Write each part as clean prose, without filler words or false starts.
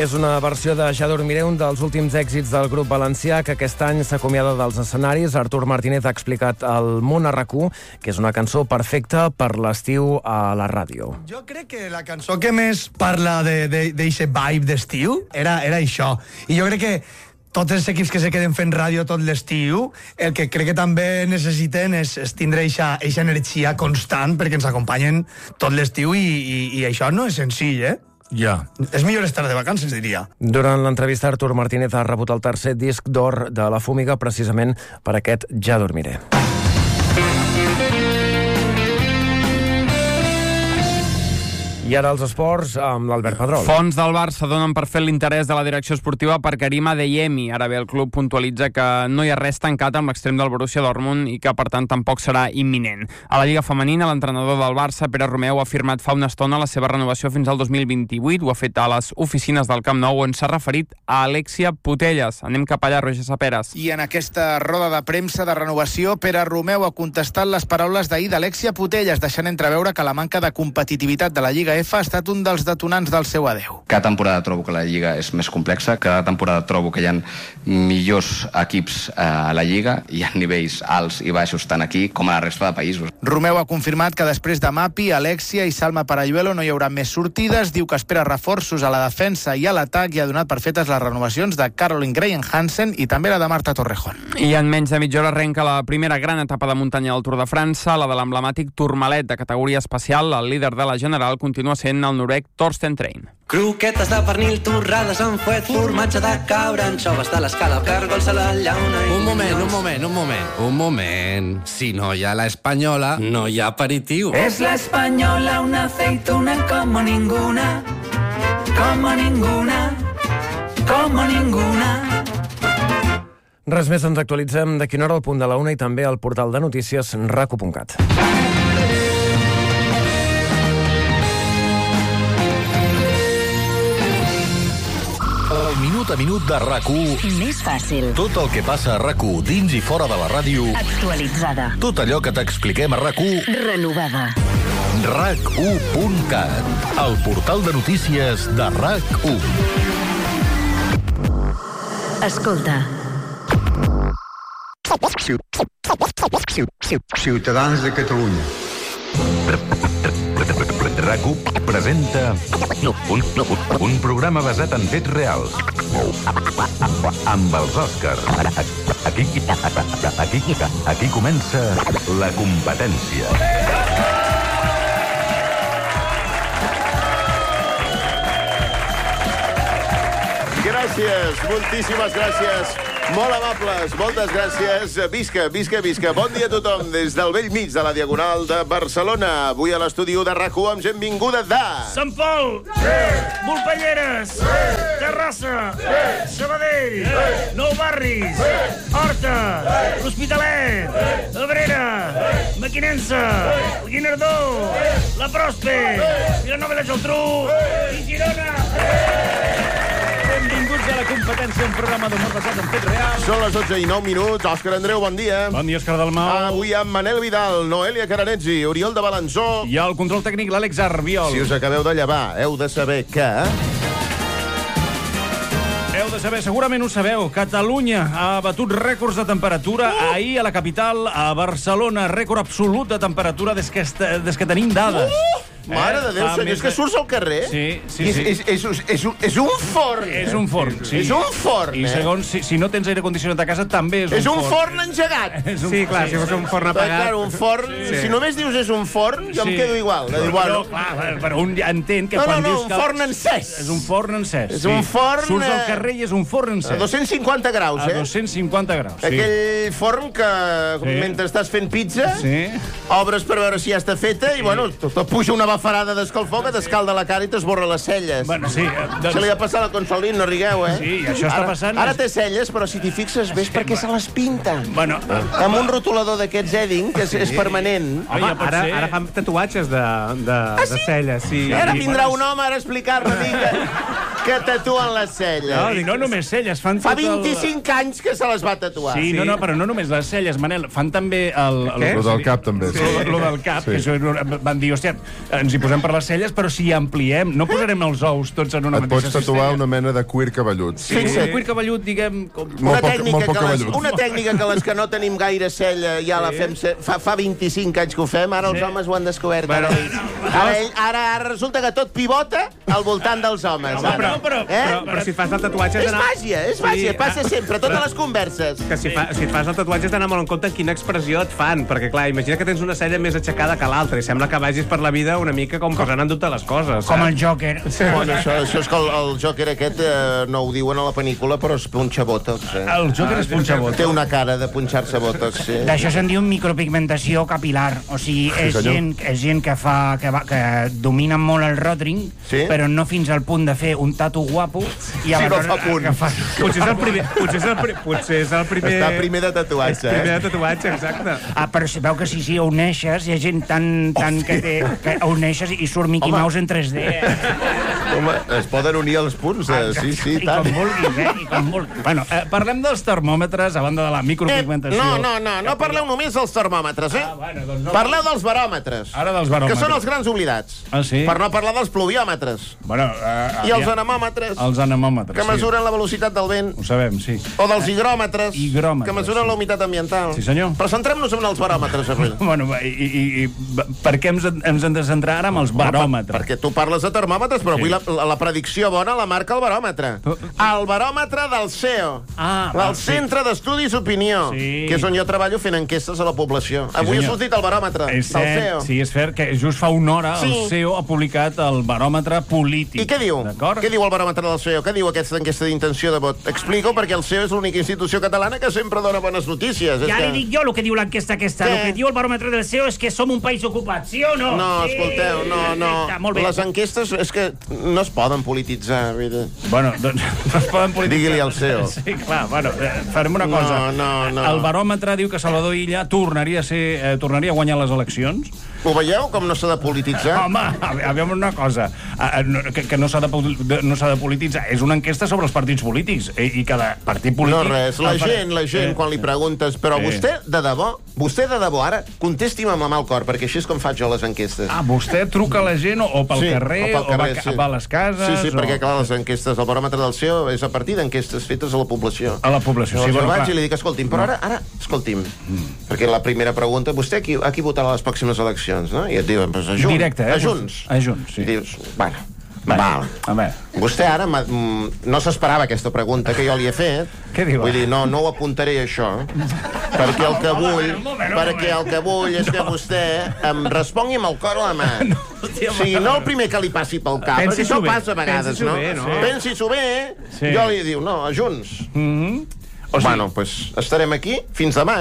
És una versió de Ja dormiré, un dels últims èxits del grup valencià, que aquest any s'acomiada dels escenaris. Artur Martínez ha explicat al Món a RAC1 que és una cançó perfecta per l'estiu a la ràdio. Jo crec que la cançó que més parla d'eixe vibe d'estiu era això. I jo crec que tots els equips que se queden fent ràdio tot l'estiu, el que crec que també necessiten és tindre eixa energia constant perquè ens acompanyen tot l'estiu i això no és senzill, eh? Ja. És millor estar de vacances, diria. Durant l'entrevista, Artur Martínez ha rebut el tercer disc d'or de La Fúmiga precisament per aquest Ja dormiré. I ara els esports amb l'Albert Pedrol. Fonts del Barça donen per fet l'interès de la direcció esportiva per Karim Adeyemi. Ara bé, el club puntualitza que no hi ha res tancat amb l'extrem del Borussia Dortmund i que, per tant, tampoc serà imminent. A la Lliga Femenina, l'entrenador del Barça, Pere Romeu, ha firmat fa una estona la seva renovació fins al 2028. Ho ha fet a les oficines del Camp Nou, on s'ha referit a Alexia Putellas. Anem cap allà, Roger Saperes. I en aquesta roda de premsa de renovació, Pere Romeu ha contestat les paraules d'ahir d'Alexia Putellas, deixant entreveure que la manca de competitivitat de la Lliga F ha estat un dels detonants del seu adeu. Cada temporada trobo que la Lliga és més complexa, cada temporada trobo que hi ha millors equips a la Lliga, hi ha nivells alts i baixos tant aquí com a la resta de països. Romeu ha confirmat que després de Mapi, Alexia i Salma Parayuelo no hi haurà més sortides, diu que espera reforços a la defensa i a l'atac i ha donat per fetes les renovacions de Caroline Graham Hansen i també la de Marta Torrejón. I en menys de mitja hora arrenca la primera gran etapa de muntanya del Tour de França, la de l'emblemàtic Tourmalet de categoria especial. El líder de la General continua sent el noruec Torsten Trein. Croquetes de pernil, torrades amb fuet, formatge de cabra, anxoves de l'escala, càrgols a la llauna... Un moment. Si no hi ha la espanyola, no hi ha aperitiu. Es la española, una aceituna como ninguna, como ninguna, como ninguna. Res més, ens actualitzem d'aquí una hora al punt de la 1 i també al portal de notícies raco.cat. El minut a minut de RAC1. Més fàcil. Tot el que passa a RAC1 dins i fora de la ràdio. Actualitzada. Tot allò que t'expliquem a RAC1. Renovada. RAC1.cat. El portal de notícies de RAC1. Escolta. Ciutadans de Catalunya. RAC1 presenta un programa basat en fets reals amb els Òscars. Aquí comença la competència. Gràcies, moltíssimes gràcies. Molt amables, moltes gràcies. Visca, visca, visca. Bon dia a tothom des del vell mig de la Diagonal de Barcelona. Avui a l'estudi de RAC1 amb gent vinguda de... Sant Pol! Sí! Volpelleres! Sí! Terrassa! Sí! Sabadell! Sí! Nou Barris! Sí! Horta! Sí! L'Hospitalet! Sí! Abrera! Sí! Mequinensa! Sí! El Guinardó! Sí! La Prospe! Sí! Vilanova i la Geltrú! Sí! I Girona! Sí! Benvinguts a la competència, un programa d'humor basat en fets reals. Són les 12 i 9 minuts. Òscar Andreu, bon dia. Bon dia, Òscar Dalmau. Avui amb Manel Vidal, Noelia Caranetzi, Oriol de Balanzó. I al control tècnic, l'Àlex Arbiol. Si us acabeu de llevar, heu de saber que... Heu de saber, segurament ho sabeu, Catalunya ha batut rècords de temperatura ahir a la capital, a Barcelona. Rècord absolut de temperatura des que tenim dades. Mare de Déu, senyor, és que surts al carrer? Sí. És un forn. És un forn, sí. És un forn, I segons, si no tens aire condicionat a casa, també és un forn. És un forn engegat. Sí, clar, si fos un forn apagat. Clar, un forn, si només dius és un forn, jo em quedo igual. No, clar, però un entén que quan dius que... No, un forn encès. És un forn encès, És un forn... Surts al carrer i és un forn encès. A 250 graus, A 250 graus, sí. Aquell forn que, mentre estàs fent pizza, obres per veure si ja està feta i, bueno, te puja una bafarada d'escalfor que t'escalda la cara i t'esborra les celles. Bueno, sí. Això li ha passat a la Consolín, no rigueu, eh? Sí, això està passant... Ara té celles, però si t'hi fixes, ves perquè se les pinten. Bueno... Amb un rotulador d'aquests Edding, que és permanent. Home, ara fan tatuatges de celles, sí. Ara vindrà un home a explicar-me, vinga. que tatuen les celles. No només celles, fan Fa 25 anys que se les va tatuar. Sí, no, però no només les celles, Manel, fan també Lo del cap, també. Lo del cap, que això van dir, hòstia, ens hi posem per les celles, però si hi ampliem, no posarem els ous tots en una Et mateixa pots tatuar una mena de cuir cabellut. Sí, cuir cabellut, diguem... Molt poc cabellut. Una tècnica que les que no tenim gaire cella ja la fem... Fa 25 anys que ho fem, ara els homes ho han descobert. Ara resulta que tot pivota al voltant dels homes. Però si et fas el tatuatge... És màgia, passa sempre, totes les converses. Que si et fas el tatuatge has d'anar molt en compte en quina expressió et fan, perquè clar, imagina que tens una cella més aixecada que l'altra i sembla que vagis per la vida una mica com posant en dubte les coses. Com el Joker. Bueno, això és que el Joker aquest no ho diuen a la pel·lícula, però es punxa botox. El Joker es punxa botox. Té una cara de punxar-se botox, sí. D'això se'n diu micropigmentació capilar. O sigui, és gent que domina molt el rotring, però no fins al punt de fer un tatu guapo. Sí, no fa punt. Potser és el primer... Està primer de tatuatge, Primer de tatuatge, exacte. Però si veu que si ho uneixes, hi ha gent tan que ho uneixes i surt Mickey Mouse en 3D. Home, es poden unir els punts, sí, tant. I com vulguis, Bueno, parlem dels termòmetres a banda de la micropigmentació. No parleu només dels termòmetres, Parleu dels baròmetres. Ara dels baròmetres. Que són els grans oblidats. Ah, sí? Per no parlar dels pluviòmetres. I els anemòmetres. Els anemòmetres, que mesuren la velocitat del vent. Ho sabem, sí. O dels higròmetres. Que mesuren la humitat ambiental. Sí, senyor. Però centrem-nos en els baròmetres, avui. Bueno, i per què ens hem de centrar ara amb els baròmetres? Perquè tu parles de termòmetres, però avui la predicció bona la marca el baròmetre. El baròmetre del CEO, del Centre d'Estudis Opinió, que és on jo treballo fent enquestes a la població. Avui ha sortit el baròmetre del CEO. Sí, és cert que just fa una hora el CEO ha publicat el baròmetre polític. I què diu? Què diu el baròmetre del CEO? Què diu aquesta enquesta d'intenció de vot? Explico, perquè el CEO és l'única institució catalana que sempre dona bones notícies. Ja li dic jo el que diu l'enquesta aquesta. El que diu el baròmetre del CEO és que som un país ocupat, sí o no? No, escolteu, no. Les enquestes és que no es poden polititzar. Bueno, doncs no es poden polititzar. Digui-li al CEO. Sí, clar, bueno, farem una cosa. No. El baròmetre diu que Salvador Illa tornaria a guanyar les eleccions. Ho veieu, com no s'ha de polititzar? Home, aviam una cosa, que no s'ha de polititzar. És una enquesta sobre els partits polítics, i cada partit polític... No res, la gent, quan li preguntes, però vostè de debò, ara, contesti'm amb el cor, perquè així és com faig jo les enquestes. Vostè truca a la gent o pel carrer, o va a les cases... Sí, perquè clar, les enquestes, el baròmetre del CEO és a partir d'enquestes fetes a la població. A la població, sí. Llavors vaig i li dic, escolti'm, però ara, escolti'm, perquè la primera pregunta, vostè a qui votarà a les pròximes eleccions? No? I et diuen, pues, a Junts. Directe, a Junts. A Junts, sí. I dius, bueno, val. Vostè ara no s'esperava aquesta pregunta que jo li he fet. Què diu? Vull dir, no ho apuntaré, això, perquè el que vull és que vostè em respongui amb el cor a la mà. O sigui, no el primer que li passi pel cap, perquè això passa a vegades, no? Pensi-s'ho bé, jo li diu, no, a Junts. Bueno, doncs estarem aquí fins demà,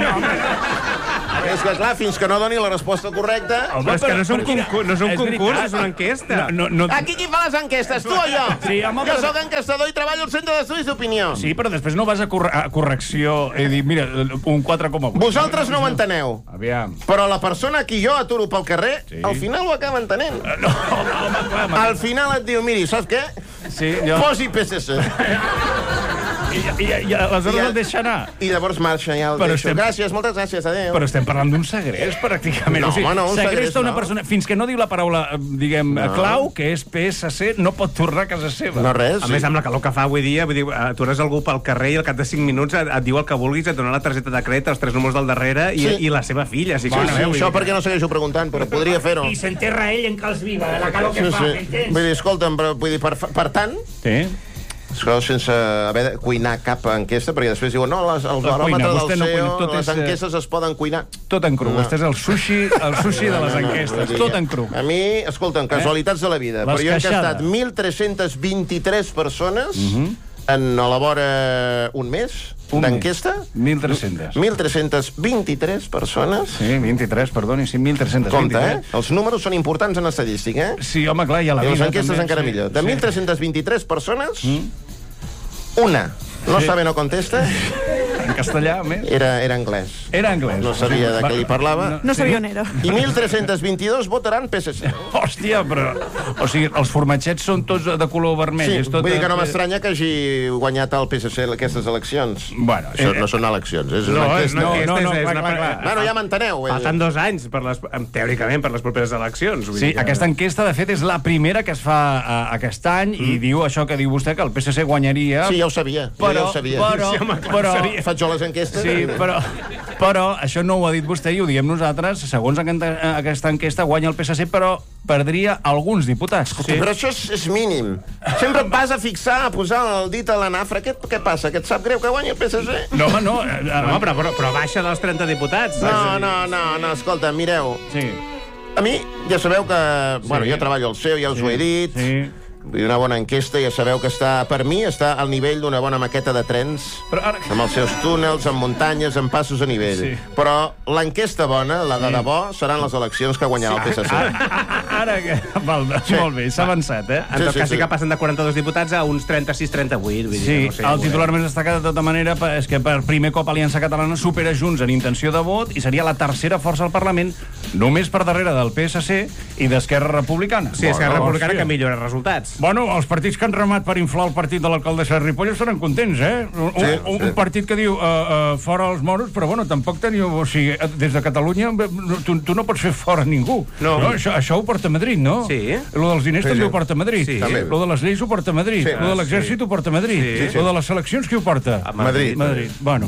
És que, clar, fins que no doni la resposta correcta... Però és que no és un concurs, és una enquesta. Aquí qui fa les enquestes, tu o jo? Jo soc enquestador i treballo al Centre d'Estudis d'Opinió. Sí, però després no vas a correcció i dir, mira, un 4,8. Vosaltres no ho enteneu. Aviam. Però la persona a qui jo aturo pel carrer, al final ho acaba entenent. Al final et diu, miri, saps què? Posi PSC. I aleshores el deixa anar. I llavors marxa ja el deixo. Gràcies, moltes gràcies, adéu. Però estem parlant d'un segrest, pràcticament. No, un segresta una persona, fins que no diu la paraula, diguem, clau, que és PSC, no pot tornar a casa seva. No, res. A més, amb la calor que fa avui dia, vull dir, atures algú pel carrer i al cap de 5 minuts et diu el que vulguis, et dona la targeta de crèdit, els 3 números del darrere i la seva filla. Això perquè no segueixo preguntant, però podria fer-ho. I s'enterra ell en calç viva, de la calor que fa, m'entens? Vull dir, escolta'm, per tant... sense haver de cuinar cap enquesta, perquè després diuen, no, el baròmetre del CEO, les enquestes es poden cuinar. Tot en cru, vostè és el sushi de les enquestes, tot en cru. A mi, escolta'm, casualitats de la vida, però jo he enquestat 1.323 persones en a la vora un mes d'enquesta. 1.300. 1.323 persones. Sí, 23, perdoni, sí, 1.323. Compte, Els números són importants en estadística, Sí, home, clar, i a la vida les enquestes encara millor. De 1.323 persones, una no sabe, no contesta, En castellà, a més? Era anglès. Era anglès. No sabia de què li parlava. No sabia on era. I 1.322 votaran PSC. Hòstia, però... O sigui, els formatgets són tots de color vermell. Sí, vull dir que no m'estranya que hagi guanyat el PSC aquestes eleccions. Bueno, això no són eleccions, és una enquesta. Bueno, ja m'enteneu. Falten 2 anys, teòricament, per les properes eleccions. Sí, aquesta enquesta, de fet, és la primera que es fa aquest any i diu això que diu vostè, que el PSC guanyaria... Sí, ja ho sabia. Però, faig jo les enquestes. Sí, però això no ho ha dit vostè i ho diem nosaltres. Segons aquesta enquesta guanya el PSC, però perdria alguns diputats. Sí. Però això és mínim. Sempre et vas a fixar, a posar el dit a la nafra. Què passa? Que et sap greu que guanya el PSC? No, home, no. Però baixa dels 30 diputats. No, escolta, mireu. Sí. A mi, ja sabeu que... Bueno, jo treballo al seu, ja us ho he dit. Sí. Una bona enquesta, ja sabeu que per mi està al nivell d'una bona maqueta de trens, amb els seus túnels, amb muntanyes, amb passos a nivell. Sí. Però l'enquesta bona, la de debò, seran les eleccions que guanyarà el PSC. Ara que... Molt bé, s'ha avançat, eh? En tot cas sí que passen de 42 diputats a uns 36-38. Sí, el titular més destacat de tota manera és que per primer cop Aliança Catalana supera Junts en intenció de vot i seria la tercera força al Parlament, només per darrere del PSC i d'Esquerra Republicana. Sí, Esquerra Republicana que millora resultats. Bueno, els partits que han remat per inflar el partit de l'alcaldessa de Ripoll estaran contents, eh? Un partit que diu fora els moros, però bueno, tampoc teniu... O sigui, des de Catalunya tu no pots fer fora ningú. No. Això ho porta Madrid, no? Sí. Lo dels diners també ho porta Madrid. Sí. Lo de les lleis ho porta Madrid. Lo de l'exèrcit ho porta Madrid. Lo de les seleccions qui ho porta? Madrid. Bueno.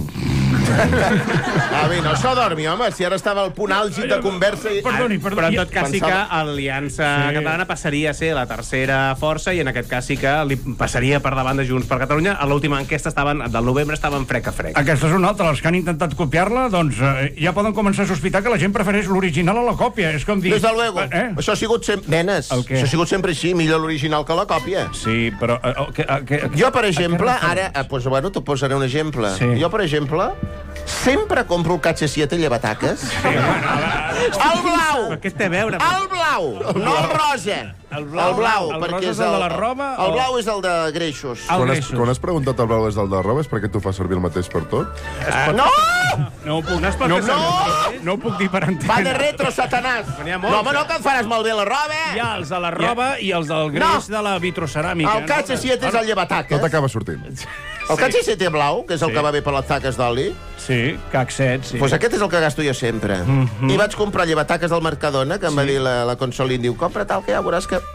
No s'ho dormi, home, si ara estava al punt àlgid de conversa... Perdoni. Però en tot cas sí que Aliança Catalana passaria a ser la tercera força i en aquest cas sí que li passaria per davant de Junts per Catalunya. A l'última enquesta del novembre estaven frec a frec. Aquesta és una altra. Els que han intentat copiar-la, doncs ja poden començar a sospitar que la gent prefereix l'original a la còpia. És com dir... Des de luego. Això ha sigut sempre... Nenes, això ha sigut sempre així, millor l'original que la còpia. Sí, però... Jo, per exemple, ara... Bueno, t'ho posaré un exemple. Jo, per exemple, sempre compro el KH7 llevataques. El blau! Què té a veure? El blau! No el rosa. El blau, perquè és el de la roba? El blau és el de greixos. Quan has preguntat el blau és el de roba, és perquè tu fas servir el mateix per tot? No! No ho puc dir per entendre. Va de retro, Satanàs. No, home, no, que et faràs malbé la roba. Hi ha els de la roba i els del greix de la vitroceràmica. El KH7 és el llevataques. Tot acaba sortint. El KH7 blau, que és el que va bé per les taques d'oli. Sí, CAC7, sí. Doncs aquest és el que gasto jo sempre. I vaig comprar llevataques al Mercadona, que em va dir la Consolín, diu, compra tal, que ja veuràs que...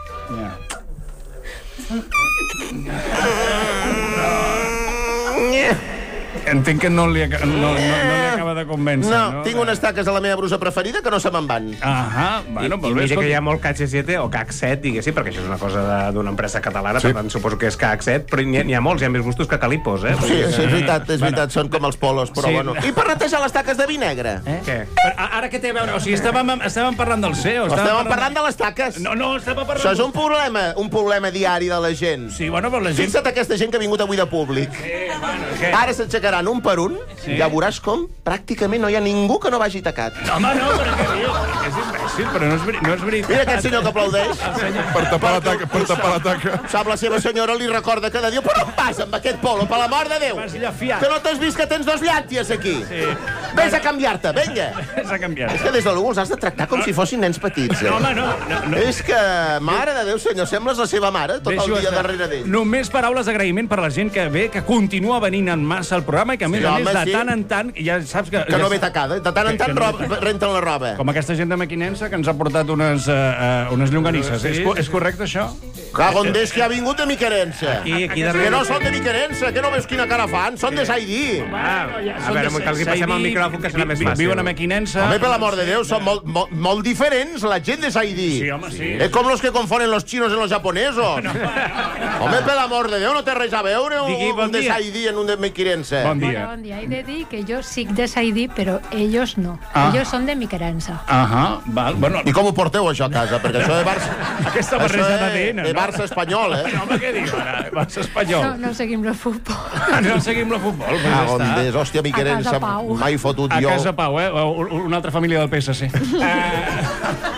Entenc que no li acaba de convèncer, no? Tinc unes taques a la meva brusa preferida que no se me'n van. Bueno, I mira que hi ha molt KH7 o CAC7, diguéssim, perquè això és una cosa d'una empresa catalana, per tant suposo que és CAC7, però n'hi ha molts, hi ha més gustos que calipos, eh? Sí, és veritat, són com els polos, però bueno. I per netejar les taques de vi negre? Què? Ara què té a veure? O sigui, estàvem parlant del CEO. Estàvem parlant de les taques. No, estàvem parlant... Això és un problema diari de la gent. Sí, bueno, però la gent... Fixa't aquesta gent que ha vingut avui de públic. Ara s'aixecaran un per un, ja veuràs com pràcticament no hi ha ningú que no vagi tacat. Home, no, però què diu? És imbècil, però no és veritat. Mira aquest senyor que aplaudeix. Per tapar la taca. Sap, la seva senyora li recorda cada dia, però on vas amb aquest polo, per la mort de Déu? Que no t'has vist que tens 2 llànties aquí? Vés a canviar-te, vinga. Vés a canviar-te. És que des de l'Ugo els has de tractar com si fossin nens petits. No, home, no. És que, mare de Déu, senyor, sembles la seva mare tot el dia darrere d'ell. Només paraules d'agraïment per la gent que ve, que continua venint en massa al programa i que, a més, de tant en tant, ja saps que... Que no ve tacada, de tant en tant renten la roba. Com aquesta gent de Mequinensa que ens ha portat unes llonganisses. És correcte, això? Cagondés que ha vingut de Miquerensa. Aquí que no són de Miquerensa, que no veus quina cara fan? Són de Saidí. A veure, que els passem el micròfon, que serà més fàcil. Viuen a Mequinensa. Home, per l'amor de Déu, són molt diferents, la gent de Saidí. Sí, home, sí. És com los que confonen los chinos en los japonesos. Home, per l'amor de Déu, no té res a veure un de Saidí en un de Mequinensa. Bon dia. Bon dia. He de dir que yo sí de Saidí, però ellos no. Ellos són de Miquerensa. Val. Bueno. I com ho porteu, això, a casa? Perquè això de Barça... Aquesta barreja d'ADN, de Barça espanyol, eh? No, home, què diu ara? Barça espanyol. No seguim el futbol. No seguim el futbol. Hòstia, Miquerensa, mai fotut jo. A Casa Pau, una altra família del PSC.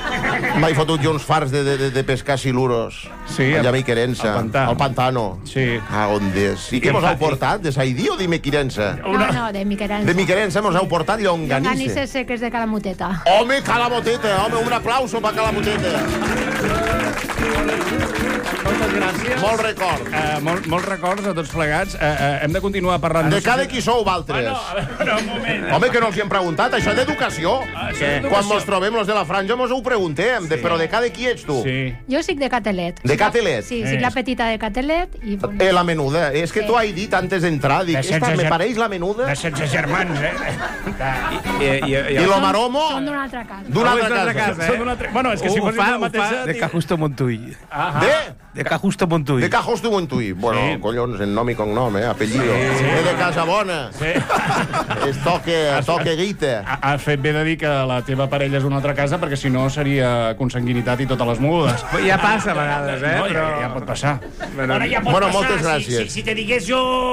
M'he fotut jo uns fars de pescar siluros. Sí, allà a Miquerença. al pantano. Sí. Ah, on és? I què mos heu portat? De Saidí o de Miquerença? No, de Miquerença. De Miquerença mos heu portat llonganisses. Llonganisses seques de Calamoteta. Home, Calamoteta! Home, un aplauso per Calamoteta. Moltes gràcies. Molt record. Molts records a tots plegats. Hem de continuar parlant... De cada qui sou, valtres? Un moment. Home, que no els hi hem preguntat. Això d'educació. Quan mos trobem los de la franja mos ho preguntem. Però de cada qui ets tu? Sí. Jo soc de Catelet. De Catelet? Sí, soc la petita de Catelet. I... La menuda. És que tu has dit antes d'entrar. Dic, me pareix la menuda. De 16 germans, I lo maromo? Són d'una altra casa. D'una altra casa, Bueno, és que si fos la mateixa... De Cajusto Montull. De Cajusto Montull. De Cajusto Montull. Bueno, collons, en nom i cognom, apellido. De Casabona. Es toque guita. Has fet bé de dir que la teva parella és d'una altra casa, perquè si no seria consanguinitat i totes les mudes. Ja passa a vegades, No, ja pot passar. Bueno, ja pot Bueno, passar. moltes gràcies. Si te digués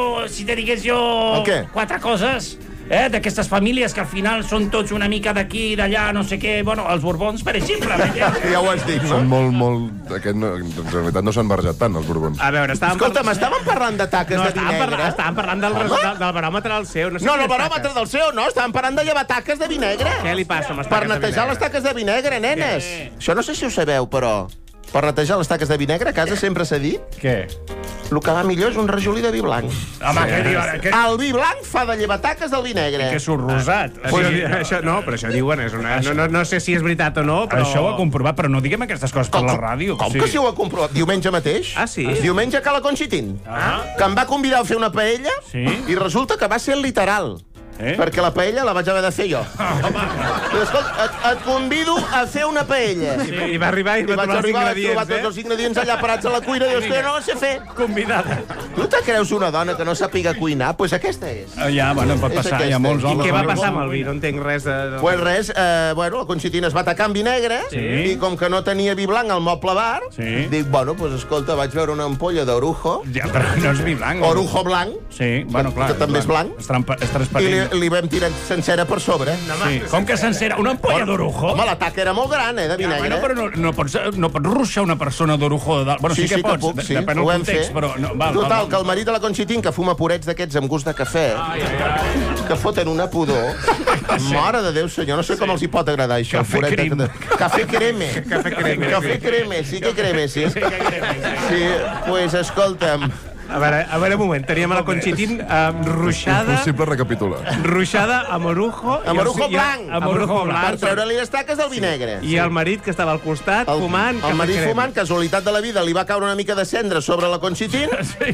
jo El què? 4 coses d'aquestes famílies que al final són tots una mica d'aquí i d'allà, no sé què. Bueno, els Borbons, per exemple. Ja ho has dit, no? Són molt... En realitat no s'han barrejat tant, els Borbons. A veure, Escolta'm, estàvem parlant de taques de vi negre? Estàvem parlant del baròmetre del seu. No, el baròmetre del seu, no. Estàvem parlant de llevar taques de vi negre. Què li passa amb les Per taques de vi netejar negre? les taques de vi negre, nenes. Això no sé si ho sabeu, però... Per netejar les taques de vi negre a casa sempre s'ha dit... Què? El que va millor és un rajolí de vi blanc. Home, què diu? El vi blanc fa de llevataques del vi negre. Que surt rosat. Però això diuen, no sé si és veritat o no, però... Això ho ha comprovat, però no diguem aquestes coses per la ràdio. Com que si ho ha comprovat? Diumenge mateix? Ah, sí? Diumenge que la Conxitín. Que em va convidar a fer una paella i resulta que va ser literal. Perquè la paella la vaig haver de fer jo. Però, escolta, et convido a fer una paella. I va arribar i va trobar els ingredients, trobar tots els ingredients allà parats a la cuina i dius que no la sé fer. Convidada. Tu te creus una dona que no sàpiga cuinar? Doncs aquesta és. Ja, bueno, pot passar, hi ha molts homes. I què va passar amb el vi? No entenc res de... Pues res, bueno, la Conxitina es va atacar amb vi negre i com que no tenia vi blanc al moble bar, dic, bueno, pues escolta, vaig veure una ampolla d'orujo. Ja, però no és vi blanc. Orujo blanc. Sí, bueno, clar. Que també és blanc. És transparent. I li vam tirar sencera per sobre. Sí. Com que sencera? Una ampolla d'orujo? Home, la taca era molt gran, de vi negre. Bueno, però no pots ruixar una persona d'orujo de dalt. Bueno, sí que pots, puc, depèn del context, però... Total, que el marit de la Conxitín, que fuma purets d'aquests amb gust de cafè, que foten una pudor... Mare de Déu, senyor, no sé com els hi pot agradar això. Cafè creme. Cafè creme. Cafè creme, sí que creme, sí. Sí, pues escolta'm... A veure, un moment. Teníem a la Conxitín ruixada... És impossible recapitular. Ruixada amb orujo... Amb orujo blanc. Amb orujo blanc. Per treure-li les taques del vi negre. I el marit, que estava al costat, fumant... El marit fumant, casualitat de la vida, li va caure una mica de cendra sobre la Conxitín. Sí.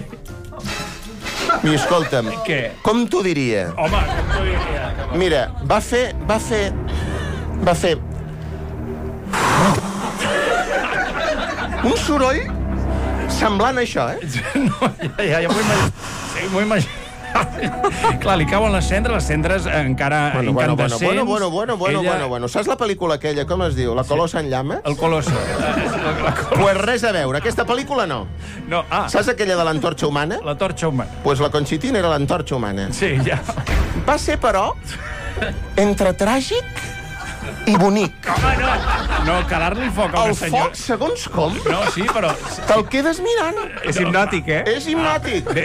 I escolta'm, com t'ho diria? Home, com t'ho diria? Mira, va fer... Un soroll semblant a això, No, ja m'ho imagino. Clar, li cauen les cendres encara incandescents. Bueno. Saps la pel·lícula aquella, com es diu? La Colossa en llama? El Colosso. Pues res a veure, aquesta pel·lícula no. No, Saps aquella de l'antorxa humana? La torxa humana. Pues la Conxitina era l'antorxa humana. Sí, ja. Va ser, però, entre tràgic i bonic. Home, no, calar-li foc a una senyora... El foc, segons com... No, sí, però... Te'l quedes mirant. És hipnòtic, És hipnòtic.